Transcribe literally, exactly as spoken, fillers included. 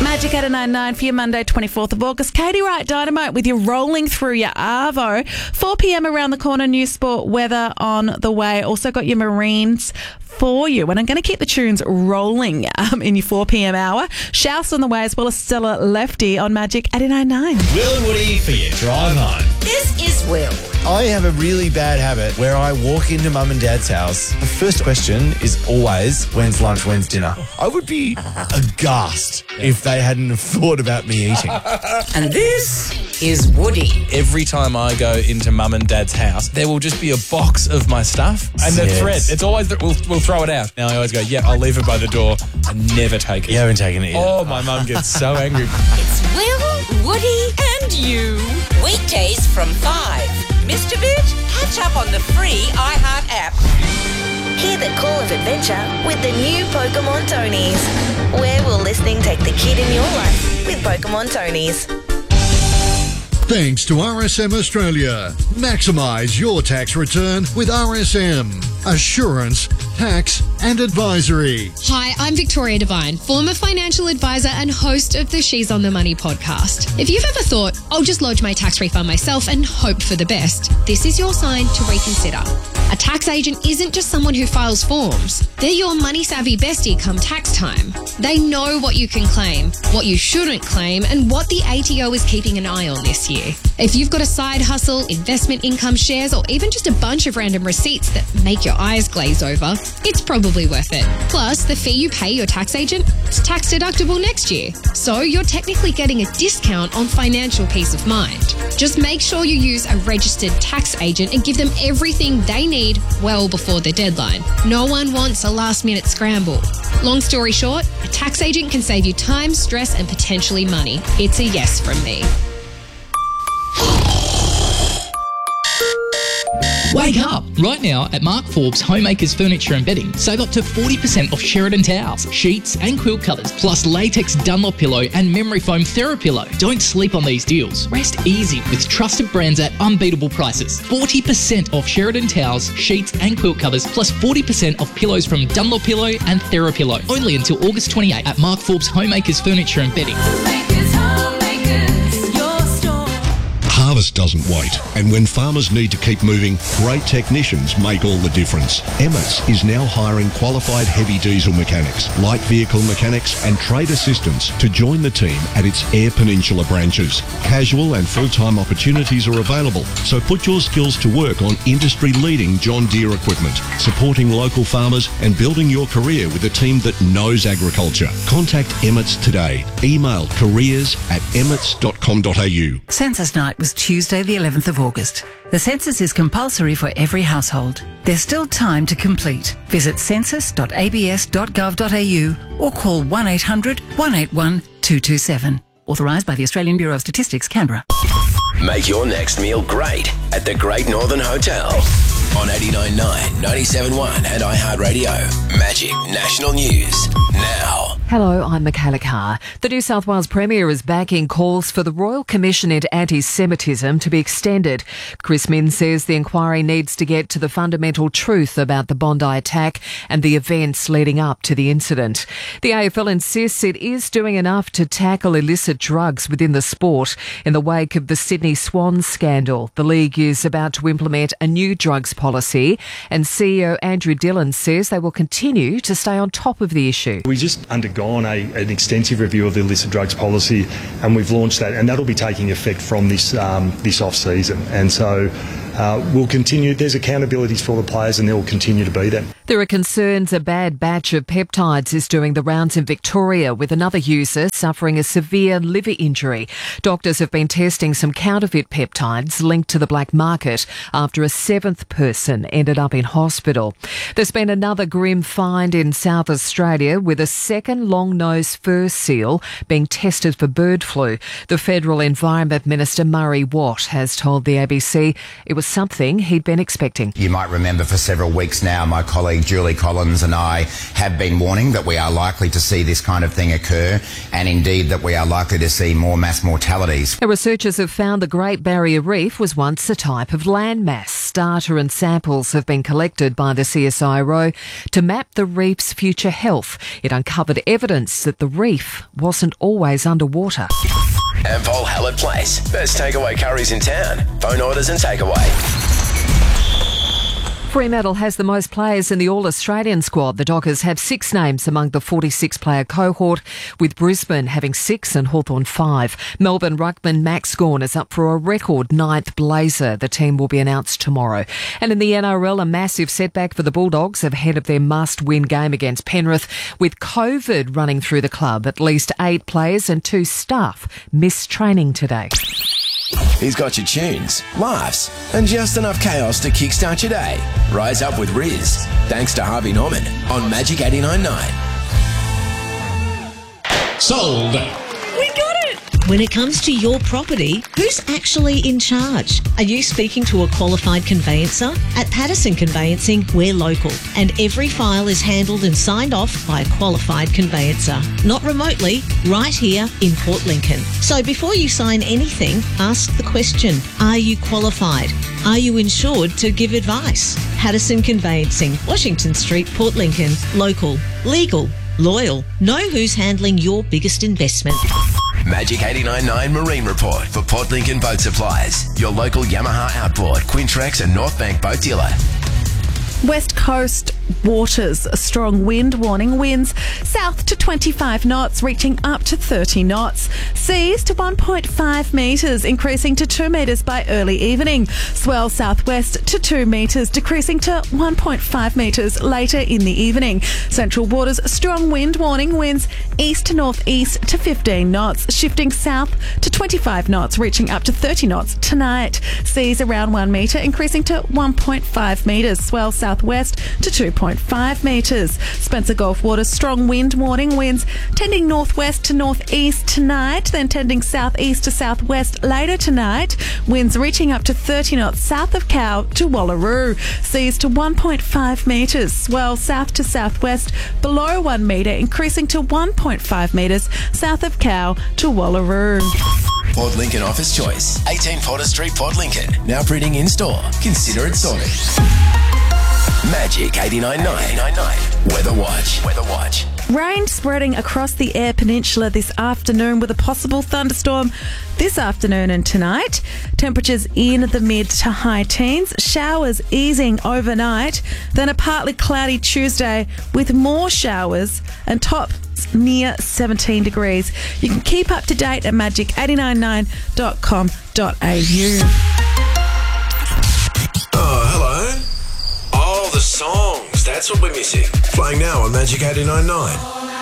Magic eight nine nine for your Monday, twenty-fourth of August. Katie Wright Dynamite with you rolling through your Arvo. four p.m. around the corner, News Sport weather on the way. Also got your Marines for you. And I'm going to keep the tunes rolling um, in your four p.m. hour. Shouse on the way, as well as Stella Lefty on Magic eight nine nine. Will and Woody for your drive home. This is Will. I have a really bad habit where I walk into mum and dad's house. The first question is always, when's lunch, when's dinner? I would be aghast if they hadn't have thought about me eating. And this is Woody. Every time I go into mum and dad's house, there will just be a box of my stuff and the Yes. thread. It's always, the, we'll, we'll throw it out. Now I always go, yeah, I'll leave it by the door. I never take it. You haven't taken it yet. Oh, my mum gets so angry. It's Will, Woody, and you. Weekdays from five. Missed a bit? Catch up on the free iHeart app. Hear the call of adventure with the new Pokemon Tonies. Where will listening take the kid in your life with Pokemon Tonies? Thanks to R S M Australia. Maximise your tax return with R S M. Assurance, tax and advisory. Hi, I'm Victoria Devine, former financial advisor and host of the She's on the Money podcast. If you've ever thought, I'll just lodge my tax refund myself and hope for the best, this is your sign to reconsider. A tax agent isn't just someone who files forms. They're your money-savvy bestie come tax time. They know what you can claim, what you shouldn't claim, and what the A T O is keeping an eye on this year. If you've got a side hustle, investment income, shares, or even just a bunch of random receipts that make your eyes glaze over, it's probably worth it. Plus, the fee you pay your tax agent, it's tax deductible next year. So you're technically getting a discount on financial peace of mind. Just make sure you use a registered tax agent and give them everything they need well before the deadline. No one wants a last-minute scramble. Long story short, a tax agent can save you time, stress, and potentially money. It's a yes from me. Wake up! Right now at Mark Forbes Homemakers Furniture and Bedding, save up to forty percent off Sheridan towels, sheets and quilt covers, plus latex Dunlop pillow and memory foam TheraPillow. Don't sleep on these deals. Rest easy with trusted brands at unbeatable prices. forty percent off Sheridan towels, sheets and quilt covers, plus forty percent off pillows from Dunlop Pillow and TheraPillow. Only until August twenty-eighth at Mark Forbes Homemakers Furniture and Bedding. Harvest doesn't wait, and when farmers need to keep moving, great technicians make all the difference. Emmets is now hiring qualified heavy diesel mechanics, light vehicle mechanics and trade assistants to join the team at its Eyre Peninsula branches. Casual and full-time opportunities are available, so put your skills to work on industry-leading John Deere equipment, supporting local farmers and building your career with a team that knows agriculture. Contact Emmets today. Email careers at emmets dot com dot a u. Census night was Tuesday the eleventh of August. The census is compulsory for every household. There's still time to complete. Visit census dot a b s dot gov dot a u or call one eight hundred, one eight one, two two seven. Authorised by the Australian Bureau of Statistics, Canberra. Make your next meal great at the Great Northern Hotel. On eighty-nine point nine, ninety-seven point one and iHeartRadio. Magic National News now. Hello, I'm Michaela Carr. The New South Wales Premier is backing calls for the Royal Commission into Anti-Semitism to be extended. Chris Minns says the inquiry needs to get to the fundamental truth about the Bondi attack and the events leading up to the incident. The A F L insists it is doing enough to tackle illicit drugs within the sport. In the wake of the Sydney Swans scandal, the league is about to implement a new drugs policy, and C E O Andrew Dillon says they will continue to stay on top of the issue. We just undergone a, an extensive review of the illicit drugs policy, and we've launched that, and that'll be taking effect from this um, this off season. And so uh, we'll continue. There's accountabilities for the players, and there will continue to be them. There are concerns a bad batch of peptides is doing the rounds in Victoria, with another user suffering a severe liver injury. Doctors have been testing some counterfeit peptides linked to the black market after a seventh person ended up in hospital. There's been another grim find in South Australia, with a second long-nosed fur seal being tested for bird flu. The Federal Environment Minister Murray Watt has told the A B C it was was something he'd been expecting. You might remember for several weeks now, my colleague Julie Collins and I have been warning that we are likely to see this kind of thing occur, and indeed that we are likely to see more mass mortalities. The researchers have found the Great Barrier Reef was once a type of landmass. Data and samples have been collected by the C S I R O to map the reef's future health. It uncovered evidence that the reef wasn't always underwater. Ampol Hallett Place. Best takeaway curries in town. Phone orders and takeaway. Fremantle has the most players in the All-Australian squad. The Dockers have six names among the forty-six player cohort, with Brisbane having six and Hawthorn five. Melbourne ruckman Max Gawn is up for a record ninth blazer. The team will be announced tomorrow. And in the N R L, a massive setback for the Bulldogs ahead of their must-win game against Penrith. With COVID running through the club, at least eight players and two staff missed training today. He's got your tunes, laughs, and just enough chaos to kickstart your day. Rise up with Riz, thanks to Harvey Norman on Magic eighty-nine point nine. Sold. We got it! When it comes to your property, who's actually in charge? Are you speaking to a qualified conveyancer? At Patterson Conveyancing, we're local, and every file is handled and signed off by a qualified conveyancer. Not remotely, right here in Port Lincoln. So before you sign anything, ask the question, are you qualified? Are you insured to give advice? Patterson Conveyancing, Washington Street, Port Lincoln. Local, legal, loyal. Know who's handling your biggest investment. Magic eighty-nine point nine Marine Report for Port Lincoln Boat Supplies. Your local Yamaha Outboard, Quintrex and North Bank boat dealer. West Coast waters, a strong wind warning. Winds south to twenty-five knots, reaching up to thirty knots. Seas to one point five metres, increasing to two metres by early evening. Swell southwest to two metres, decreasing to one point five metres later in the evening. Central waters, strong wind warning. Winds east to northeast to fifteen knots, shifting south to twenty-five knots, reaching up to thirty knots tonight. Seas around one metre, increasing to one point five metres. Swell southwest to two point five metres. Spencer Gulf waters, strong wind warning. Winds tending northwest to northeast tonight, then tending southeast to southwest later tonight. Winds reaching up to thirty knots south of Cow to Wallaroo. Seas to one point five metres. Swell south to southwest below one metre, increasing to one point five metres south of Cow to Wallaroo. Port Lincoln Office Choice. eighteen Potter Street, Port Lincoln. Now printing in store. Consider it sorted. Magic eighty-nine point nine. Weather Watch. Weather Watch. Rain spreading across the Eyre Peninsula this afternoon, with a possible thunderstorm this afternoon and tonight. Temperatures in the mid to high teens. Showers easing overnight. Then a partly cloudy Tuesday with more showers and tops near seventeen degrees. You can keep up to date at magic eight nine nine dot com dot a u. Oh, hello. Oh, the songs. That's what we're missing. Playing now on Magic eighty-nine point nine.